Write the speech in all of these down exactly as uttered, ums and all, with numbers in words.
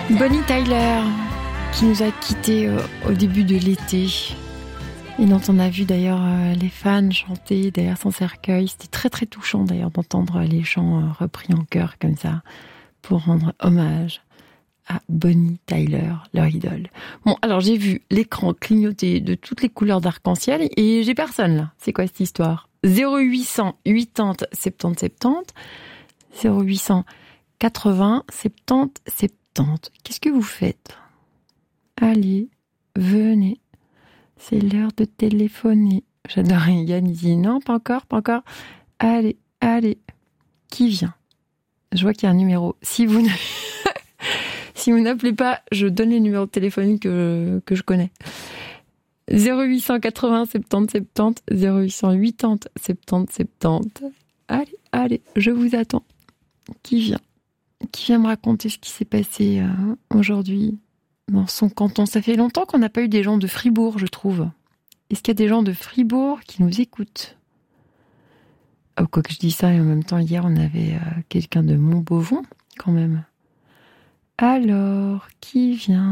Bonnie Tyler, qui nous a quittés euh, au début de l'été et dont on a vu d'ailleurs euh, les fans chanter derrière son cercueil. C'était très très touchant d'ailleurs d'entendre les chants euh, repris en chœur comme ça pour rendre hommage à Bonnie Tyler, leur idole. Bon, alors j'ai vu l'écran clignoter de toutes les couleurs d'arc-en-ciel et j'ai personne là. C'est quoi cette histoire ? zéro huit cent quatre-vingts soixante-dix soixante-dix, zéro huit cent quatre-vingts soixante-dix soixante-dix. Qu'est-ce que vous faites ? Allez, venez. C'est l'heure de téléphoner. J'adore Yann, il dit non, pas encore, pas encore. Allez, allez. Qui vient ? Je vois qu'il y a un numéro. Si vous n'avez... Si vous n'appelez pas, je donne les numéros de téléphone que, que je connais. zéro huit cent quatre-vingts soixante-dix soixante-dix, zéro huit cent quatre-vingts soixante-dix soixante-dix. Allez, allez, je vous attends. Qui vient ? Qui vient me raconter ce qui s'est passé euh, aujourd'hui dans son canton ? Ça fait longtemps qu'on n'a pas eu des gens de Fribourg, je trouve. Est-ce qu'il y a des gens de Fribourg qui nous écoutent ? Oh, quoi que je dis ça, et en même temps, hier, on avait euh, quelqu'un de Montbovon, quand même. Alors, qui vient ?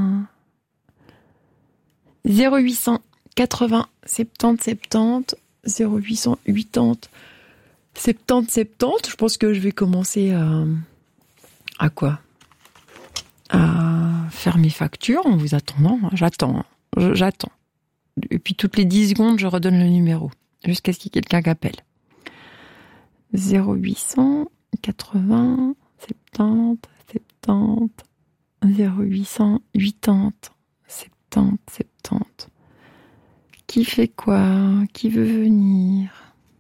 zéro huit cent quatre-vingts soixante-dix soixante-dix, zéro huit cent quatre-vingts soixante-dix soixante-dix. Je pense que je vais commencer à... À quoi ? À faire mes factures en vous attendant. J'attends. Hein. J'attends. Et puis toutes les dix secondes, je redonne le numéro. Jusqu'à ce qu'il y ait quelqu'un qui appelle. zéro huit cent quatre-vingts soixante-dix soixante-dix, zéro huit cent quatre-vingts soixante-dix soixante-dix. Qui fait quoi ? Qui veut venir ?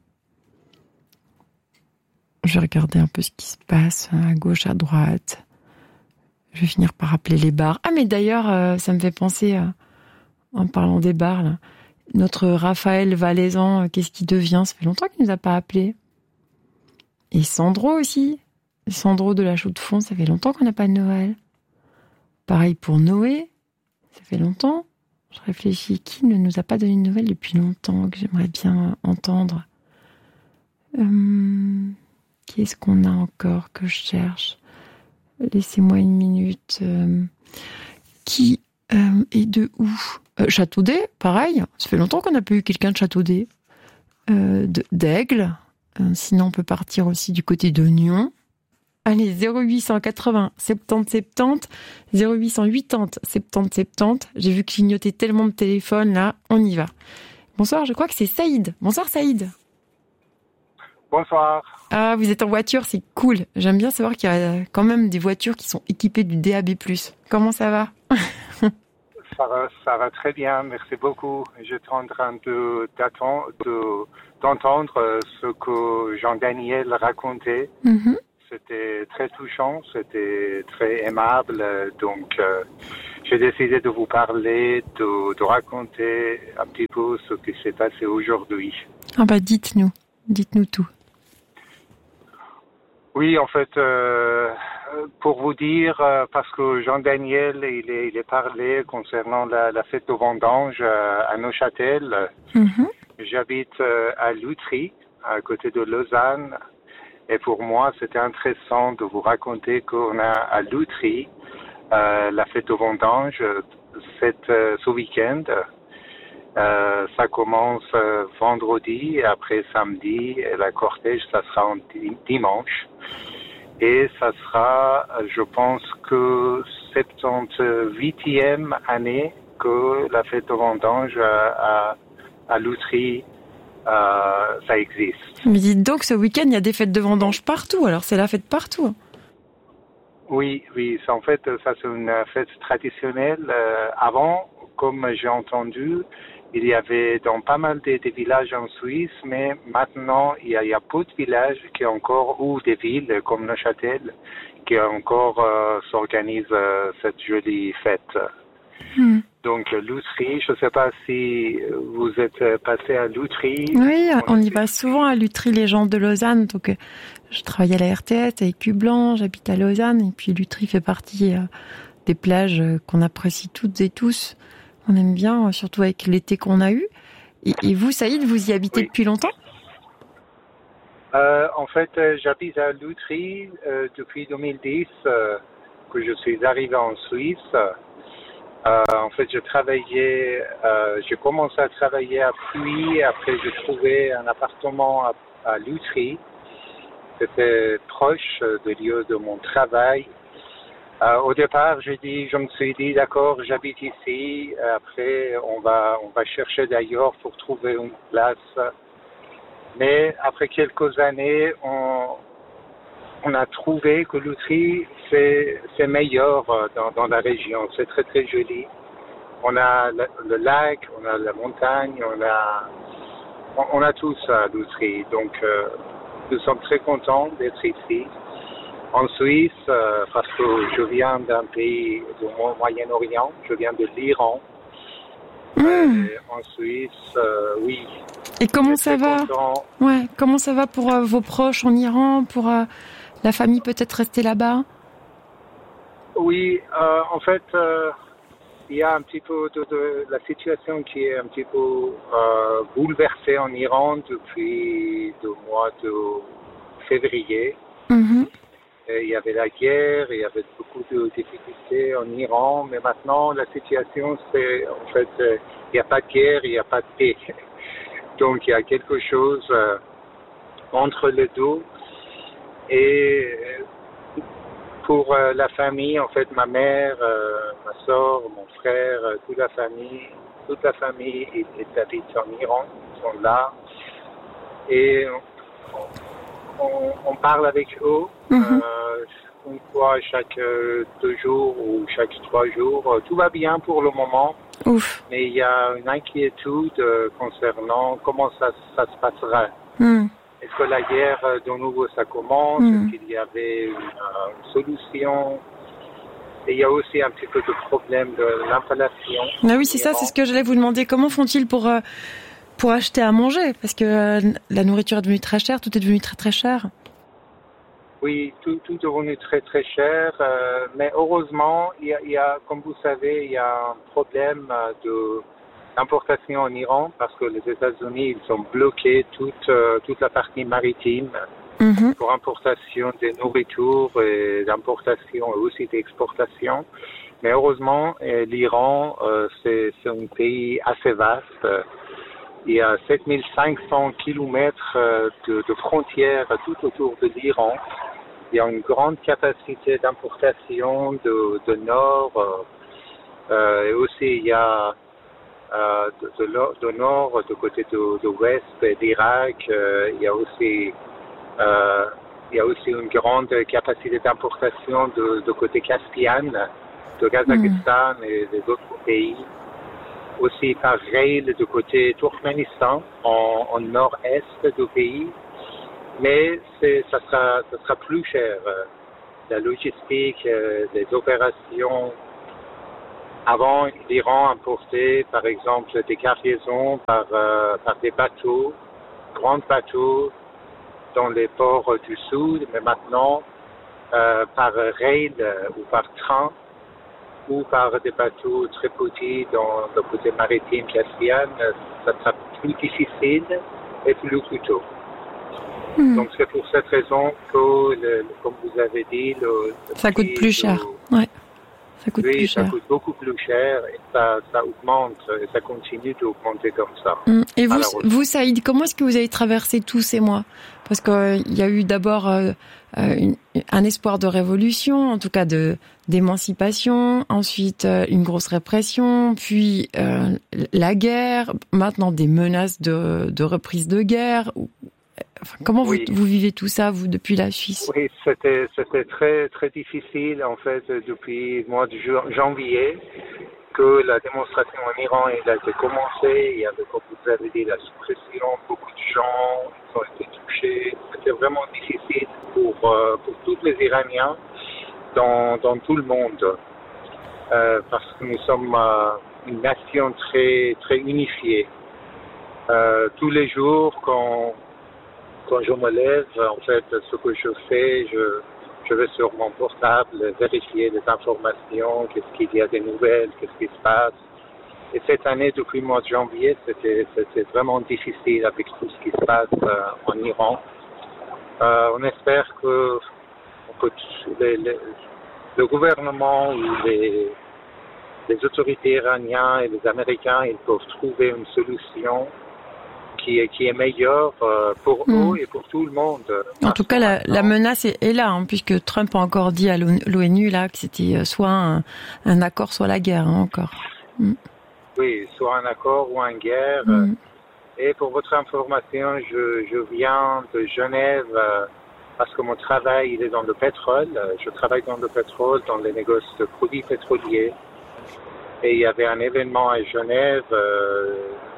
Je vais regarder un peu ce qui se passe à gauche, à droite. Je vais finir par appeler les bars. Ah, mais d'ailleurs, euh, ça me fait penser, euh, en parlant des bars, là, notre Raphaël Valaisan, euh, qu'est-ce qu'il devient ? Ça fait longtemps qu'il nous a pas appelé. Et Sandro aussi. Sandro de la Chaux-de-Fonds, ça fait longtemps qu'on n'a pas de Noël. Pareil pour Noé, ça fait longtemps. Je réfléchis, qui ne nous a pas donné de nouvelles depuis longtemps, que j'aimerais bien entendre. Euh... Qui est-ce qu'on a encore que je cherche ? Laissez-moi une minute. Euh, qui euh, est de où ? euh, Châteaudet, pareil. Ça fait longtemps qu'on n'a pas eu quelqu'un de Châteaudet. Euh, de, d'Aigle. Euh, sinon, on peut partir aussi du côté de Nyon. Allez, zéro huit cent quatre-vingts soixante-dix soixante-dix, zéro huit cent quatre-vingts soixante-dix soixante-dix. J'ai vu clignoter tellement de téléphones, là. On y va. Bonsoir, je crois que c'est Saïd. Bonsoir, Saïd. Bonsoir. Ah, vous êtes en voiture, c'est cool. J'aime bien savoir qu'il y a quand même des voitures qui sont équipées du D A B plus. Comment ça va ? ça va, ça va très bien, merci beaucoup. J'étais en train de, d'attendre, de, d'entendre ce que Jean-Daniel racontait. Mm-hmm. C'était très touchant, c'était très aimable. Donc, euh, j'ai décidé de vous parler, de, de raconter un petit peu ce qui s'est passé aujourd'hui. Ah bah dites-nous, dites-nous tout. Oui, en fait, euh, pour vous dire, euh, parce que Jean-Daniel, il est, il est parlé concernant la, la fête de vendange euh, à Neuchâtel. Mm-hmm. J'habite euh, à Lutry, à côté de Lausanne. Et pour moi, c'était intéressant de vous raconter qu'on a à Lutry euh, la fête de vendange cette, euh, ce week-end. Euh, ça commence euh, vendredi et après samedi et la cortège ça sera en dimanche et ça sera je pense que soixante-dix-huitième année que la fête de vendange à, à, à Lutry euh, ça existe. Mais dites donc, ce week-end il y a des fêtes de vendange partout, alors c'est la fête partout. Oui, oui, c'est, en fait ça c'est une fête traditionnelle. Euh, avant, comme j'ai entendu, il y avait dans pas mal de, de villages en Suisse, mais maintenant, il y a, il y a peu de villages qui encore, ou des villes comme Neuchâtel, qui encore euh, s'organisent euh, cette jolie fête. Hmm. Donc, Lutry, je ne sais pas si vous êtes passé à Lutry. Oui, on, on y va souvent à Lutry, les gens de Lausanne. Donc, euh, je travaille à la R T S avec Cublan, j'habite à Lausanne, et puis Lutry fait partie euh, des plages euh, qu'on apprécie toutes et tous. On aime bien, surtout avec l'été qu'on a eu. Et, et vous, Saïd, vous y habitez oui. depuis longtemps ? euh, En fait, euh, j'habite à Lutry euh, depuis deux mille dix. Euh, que je suis arrivé en Suisse, euh, en fait, je travaillais, euh, j'ai commencé à travailler à Puy, après j'ai trouvé un appartement à, à Lutry. C'était proche de lieu de mon travail. Euh, au départ, je, dis, je me suis dit, d'accord, j'habite ici, après on va, on va chercher d'ailleurs pour trouver une place. Mais après quelques années, on, on a trouvé que Lutry, c'est, c'est meilleur dans, dans la région. C'est très très joli. On a le, le lac, on a la montagne, on a, on, on a tout ça à Lutry. Donc, euh, nous sommes très contents d'être ici. En Suisse, euh, parce que je viens d'un pays du Moyen-Orient, je viens de l'Iran. Mmh. Et en Suisse, euh, oui. Et comment ça va ouais, comment ça va pour euh, vos proches en Iran, pour euh, la famille peut-être rester là-bas? Oui, euh, en fait, euh, il y a un petit peu de, de la situation qui est un petit peu euh, bouleversée en Iran depuis le mois de février. Mmh. Et il y avait la guerre, il y avait beaucoup de difficultés en Iran, mais maintenant la situation c'est en fait euh, il n'y a pas de guerre, il n'y a pas de paix. Donc il y a quelque chose euh, entre les deux. Et pour euh, la famille, en fait, ma mère, euh, ma soeur, mon frère, euh, toute la famille, toute la famille est, est habite en Iran, ils sont là. Et on, on, on parle avec eux mm-hmm. euh, une fois chaque euh, deux jours ou chaque trois jours. Tout va bien pour le moment. Ouf. Mais il y a une inquiétude euh, concernant comment ça, ça se passera. Mm. Est-ce que la guerre euh, de nouveau ça commence? Mm. Est-ce qu'il y avait une, euh, une solution? Et il y a aussi un petit peu de problème de l'inflation. Ah oui, c'est ça, c'est ce que j'allais vous demander. Comment font-ils pour, euh, pour acheter à manger? Parce que euh, la nourriture est devenue très chère, tout est devenu très très cher. Oui, tout, tout est devenu très très cher, euh, mais heureusement, il y, a, il y a, comme vous savez, il y a un problème de d'importation en Iran parce que les États-Unis ils ont bloqué toute euh, toute la partie maritime mm-hmm. pour importation des nourritures et d'importation et aussi d'exportation. Mais heureusement, l'Iran euh, c'est, c'est un pays assez vaste. Il y a sept mille cinq cents kilomètres de, de frontières tout autour de l'Iran. Il y a une grande capacité d'importation de, de nord euh, et aussi il y a euh, de, de, de nord, de côté de, de ouest d'Irak. Euh, il y a aussi euh, il y a aussi une grande capacité d'importation de, de côté Caspian, de Kazakhstan mmh. et des autres pays. Aussi par rail de côté Turkménistan, en, en nord-est du pays. Mais c'est, ça, sera, ça sera plus cher. La logistique, les opérations. Avant, l'Iran importait, par exemple, des cargaisons par, euh, par des bateaux, grands bateaux, dans les ports du sud. Mais maintenant, euh, par rail ou par train, ou par des bateaux très petits dans le côté maritime caspien, ça sera plus difficile et plus coûteux. Mmh. Donc c'est pour cette raison que, le, comme vous avez dit, le, le ça coûte plus cher. Le, ouais. Ça coûte oui, plus ça cher. coûte beaucoup plus cher et ça, ça augmente et ça continue d'augmenter comme ça. Mmh. Et vous, vous, Saïd, comment est-ce que vous avez traversé tous ces mois? Parce qu'il euh, y a eu d'abord euh, une, un espoir de révolution, en tout cas de d'émancipation, ensuite euh, une grosse répression, puis euh, la guerre, maintenant des menaces de, de reprise de guerre. Enfin, comment oui. vous, vous vivez tout ça, vous, depuis la Suisse? Oui, c'était, c'était très, très difficile, en fait, depuis le mois de janvier, que la démonstration en Iran elle a été commencée. Il y avait, comme vous avez dit, la suppression, beaucoup de gens qui ont été touchés. C'était vraiment difficile pour, euh, pour tous les Iraniens dans, dans tout le monde, euh, parce que nous sommes euh, une nation très, très unifiée. Euh, tous les jours, quand Quand je me lève, en fait, ce que je fais, je, je vais sur mon portable vérifier les informations, qu'est-ce qu'il y a des nouvelles, qu'est-ce qui se passe. Et cette année, depuis le mois de janvier, c'était, c'était vraiment difficile avec tout ce qui se passe euh, en Iran. Euh, on espère que, que les, les, le gouvernement ou les, les autorités iraniennes et les Américains, ils peuvent trouver une solution qui est, qui est meilleure pour mmh. eux et pour tout le monde. En tout cas, la, la menace est, est là, hein, puisque Trump a encore dit à l'ONU là que c'était soit un, un accord, soit la guerre, hein, encore. Mmh. Oui, soit un accord ou une guerre. Mmh. Et pour votre information, je, je viens de Genève euh, parce que mon travail il est dans le pétrole. Je travaille dans le pétrole, dans les négoces de produits pétroliers. Et il y avait un événement à Genève euh,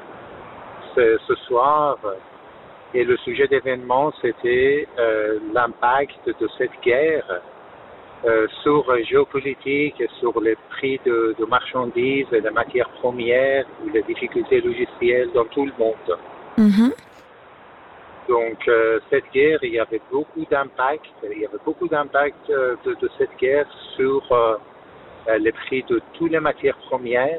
ce, ce soir. Et le sujet d'événement, c'était euh, l'impact de cette guerre euh, sur la géopolitique et sur les prix de, de marchandises et de matières premières ou les difficultés logicielles dans tout le monde. Mm-hmm. Donc, euh, cette guerre, il y avait beaucoup d'impact. Il y avait beaucoup d'impact euh, de, de cette guerre sur euh, les prix de toutes les matières premières,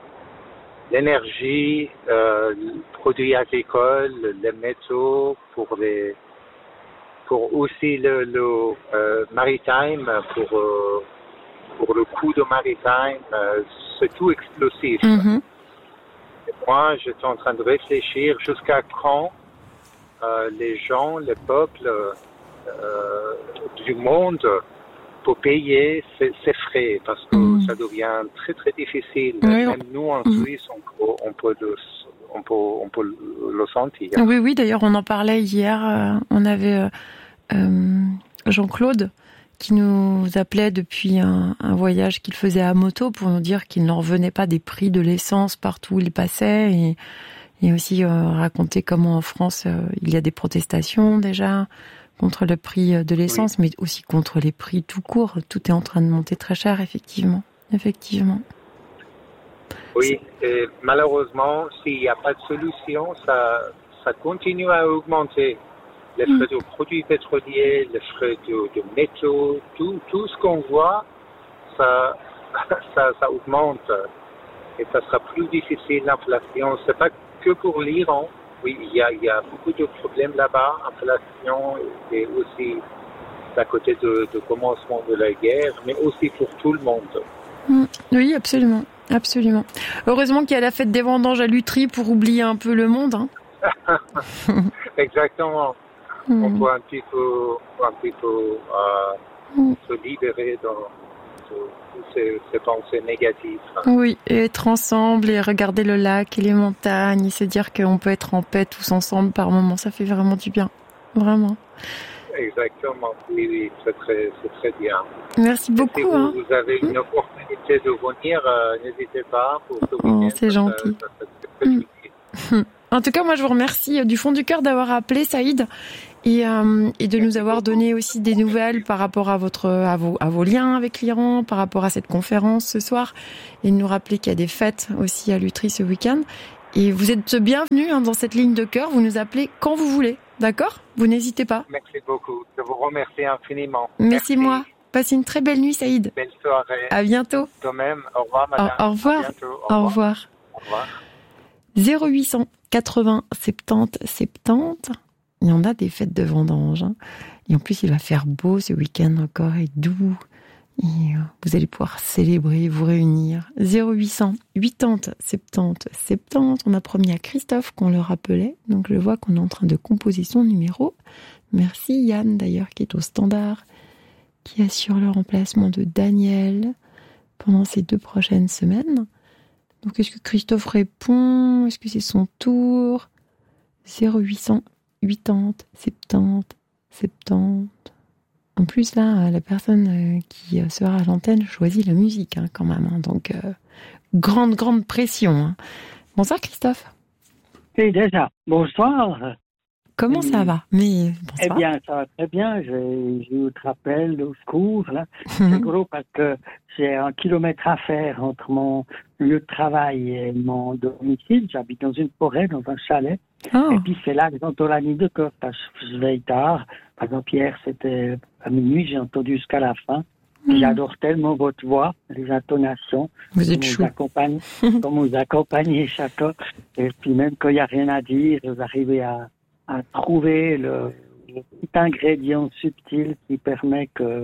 l'énergie, euh, les produits agricoles, les métaux, pour les, pour aussi le, le euh, maritime, pour euh, pour le coût de maritime, euh, c'est tout explosif. Mm-hmm. Et moi, j'étais en train de réfléchir jusqu'à quand euh, les gens, les peuples euh, du monde pour payer ces, ces frais, parce que mmh. ça devient très très difficile. Oui. Même nous en mmh. Suisse, on, on, peut le, on, peut, on peut le sentir. Oui, oui, d'ailleurs on en parlait hier, euh, on avait euh, euh, Jean-Claude qui nous appelait depuis un, un voyage qu'il faisait à moto pour nous dire qu'il n'en revenait pas des prix de l'essence partout où il passait, et, et aussi euh, raconter comment en France euh, il y a des protestations déjà contre le prix de l'essence, oui. mais aussi contre les prix tout court. Tout est en train de monter très cher, effectivement. Effectivement. Oui, et malheureusement, s'il n'y a pas de solution, ça, ça continue à augmenter. Les frais mmh. de produits pétroliers, les frais de, de métaux, tout, tout ce qu'on voit, ça, ça, ça augmente. Et ça sera plus difficile, l'inflation. C'est pas que pour l'Iran. Oui, il y a, il y a beaucoup de problèmes là-bas, inflation et aussi à côté de, de commencement de la guerre, mais aussi pour tout le monde. Mmh. Oui, absolument, absolument. Heureusement qu'il y a la fête des vendanges à Lutry pour oublier un peu le monde. Hein. Exactement. Mmh. On peut un petit peu, un petit peu euh, mmh. se libérer dans Ces, ces pensées négatives. Oui, et être ensemble et regarder le lac et les montagnes et se dire qu'on peut être en paix tous ensemble par moments, ça fait vraiment du bien, vraiment. Exactement, oui, oui, c'est très, c'est très bien. Merci beaucoup. Et si vous, hein. vous avez une opportunité de venir, euh, n'hésitez pas pour ce oh, week-end. C'est gentil. Ça, ça, ça, ça, mmh. En tout cas, moi, je vous remercie du fond du cœur d'avoir appelé, Saïd, et, euh, et de nous avoir donné aussi des nouvelles par rapport à votre, à vos, à vos liens avec l'Iran, par rapport à cette conférence ce soir, et de nous rappeler qu'il y a des fêtes aussi à Lutry ce week-end. Et vous êtes bienvenus hein, dans cette ligne de cœur. Vous nous appelez quand vous voulez, d'accord ? Vous n'hésitez pas. Merci beaucoup. Je vous remercie infiniment. Merci, Merci. moi. Passez une très belle nuit, Saïd. Belle soirée. À bientôt. De même. Au revoir, madame. Au, au revoir. À bientôt. Au, au revoir. Au revoir. zéro huit cent quatre-vingts soixante-dix soixante-dix. Il y en a des fêtes de vendange. Hein. Et en plus, il va faire beau ce week-end encore et doux. Et euh, vous allez pouvoir célébrer, vous réunir. zéro huit cent quatre-vingts soixante-dix soixante-dix. On a promis à Christophe qu'on le rappelait. Donc, je vois qu'on est en train de composer son numéro. Merci Yann, d'ailleurs, qui est au standard, qui assure le remplacement de Daniel pendant ces deux prochaines semaines. Donc, est-ce que Christophe répond ? Est-ce que c'est son tour ? zéro huit cent quatre-vingts soixante-dix soixante-dix. En plus, là, la personne qui sera à l'antenne choisit la musique, hein, quand même. Hein. Donc, euh, grande, grande pression. Hein. Bonsoir, Christophe. Oui, déjà. Bonsoir. Comment ça va ? Mais bonsoir. Eh bien, ça va très bien. J'ai eu votre appel au secours, là. C'est gros parce que j'ai un kilomètre à faire entre mon lieu de travail et mon domicile. J'habite dans une forêt, dans un chalet. Oh. Et puis, c'est là que j'entends la nuit de cœur. Parce que je veille tard. Par exemple, hier, c'était à minuit, j'ai entendu jusqu'à la fin. Mmh. J'adore tellement votre voix, les intonations. Vous êtes chou. Accompagne, comme vous accompagnez chacun. Et puis, même quand il n'y a rien à dire, vous arrivez à à trouver le, le petit ingrédient subtil qui permet que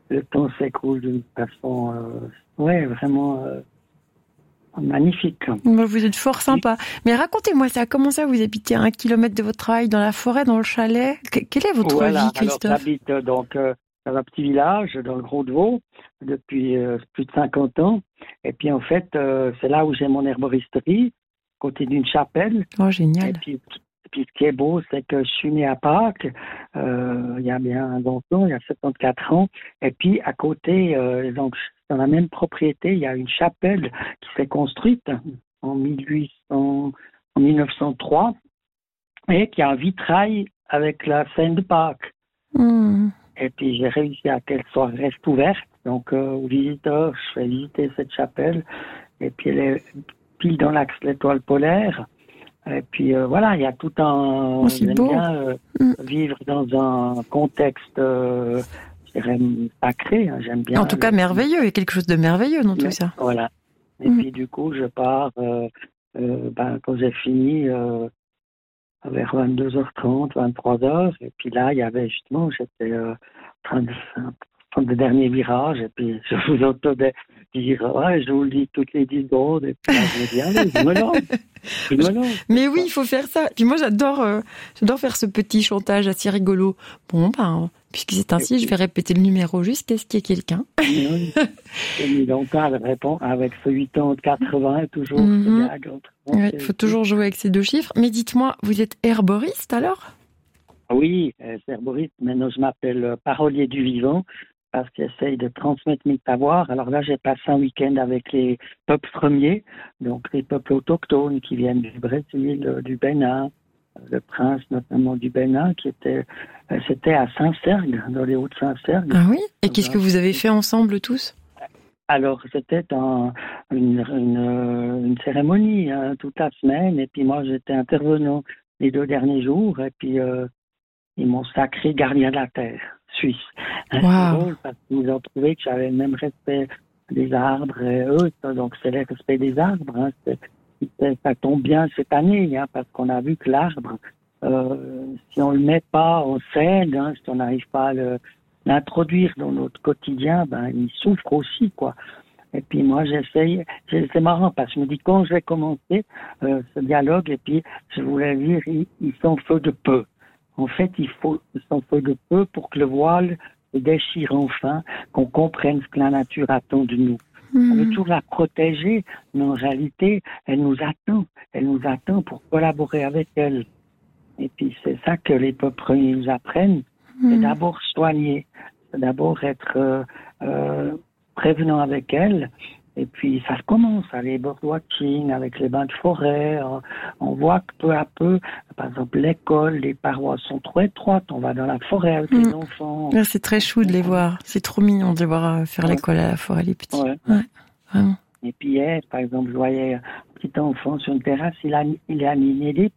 le temps s'écoule d'une façon, euh, ouais, vraiment euh, magnifique. Vous êtes fort sympa. Mais racontez-moi ça, comment ça vous habitez à un kilomètre de votre travail, dans la forêt, dans le chalet? Quelle est votre voilà, vie, Christophe? alors, j'habite donc euh, dans un petit village, dans le Gros-de-Vaud, depuis euh, plus de cinquante ans. Et puis en fait, euh, c'est là où j'ai mon herboristerie, côté d'une chapelle. Oh, génial. Et puis, puis ce qui est beau, c'est que je suis né à Pâques, euh, il y a bien un bon temps, il y a soixante-quatre ans. Et puis à côté, euh, donc dans la même propriété, il y a une chapelle qui s'est construite en mille huit cents, en mille neuf cent trois, et qui a un vitrail avec la scène de Pâques. Mmh. Et puis j'ai réussi à qu'elle soit reste ouverte. Donc euh, aux visiteurs, je fais visiter cette chapelle. Et puis elle est pile dans l'axe de l'étoile polaire. Et puis euh, voilà, il y a tout un... Oh, c'est j'aime beau. bien euh, mmh. vivre dans un contexte euh, je dirais, sacré. Hein, j'aime bien. En tout cas, le... merveilleux. Il y a quelque chose de merveilleux dans tout ça. Voilà. Et mmh. puis du coup, je pars euh, euh, ben, quand j'ai fini euh, vers vingt-deux heures trente, vingt-trois heures. Et puis là, il y avait justement, j'étais euh, en train de prendre le dernier virage. Et puis je vous entendais dire, ouais, je vous le dis toutes les dix secondes. Et puis là, je me dis, allez, je me lance. Je me lance. Mais oui, il faut faire ça. Puis moi, j'adore, euh, j'adore faire ce petit chantage assez rigolo. Bon, ben, puisque c'est ainsi, je vais répéter le numéro jusqu'à ce qu'il y ait quelqu'un. Oui. J'ai mis longtemps à le répondre avec ce huit ans de quatre-vingts, toujours. Mm-hmm. Il ouais, faut toujours jouer avec ces deux chiffres. Mais dites-moi, vous êtes herboriste alors? Oui, c'est herboriste. Maintenant, je m'appelle parolier du vivant parce que j'essaye de transmettre mes savoirs. Alors là, j'ai passé un week-end avec les peuples premiers, donc les peuples autochtones qui viennent du Brésil, du Bénin, le prince notamment du Bénin, qui était, c'était à Saint-Sergue, dans les Hauts-de-Saint-Sergue. Ah oui? Et qu'est-ce que vous avez fait ensemble tous? Alors, c'était un, une, une, une cérémonie hein, toute la semaine, et puis moi, j'étais intervenant les deux derniers jours, et puis euh, ils m'ont sacré gardien de la terre, suisse. Wow. C'est drôle, parce qu'ils ont trouvé que j'avais le même respect des arbres, et eux, donc c'est le respect des arbres, hein, c'est, c'est, ça tombe bien cette année, hein, parce qu'on a vu que l'arbre, euh, si on le met pas en scène, hein, si on n'arrive pas à le l'introduire dans notre quotidien, ben, il souffre aussi, quoi. Et puis moi, j'essaye, c'est marrant parce que je me dis, quand je vais commencer euh, ce dialogue, et puis je voulais dire, ils, ils sont feu de peu. En fait, il faut, ils sont feu de peu pour que le voile se déchire enfin, qu'on comprenne ce que la nature attend de nous. Mmh. On veut toujours la protéger, mais en réalité, elle nous attend. Elle nous attend pour collaborer avec elle. Et puis c'est ça que les peuples nous apprennent. C'est d'abord soigner, c'est d'abord être euh, euh, prévenant avec elle. Et puis ça commence à les birdwatching, avec les bains de forêt. On, on voit que peu à peu, par exemple l'école, les parois sont trop étroites. On va dans la forêt avec mmh. les enfants. Ouais, c'est très chou de les voir. C'est trop mignon de les voir faire ouais. l'école à la forêt, les petits. Ouais. Ouais, vraiment. Et puis hier, par exemple, je voyais un petit enfant sur une terrasse, il a, il a animé des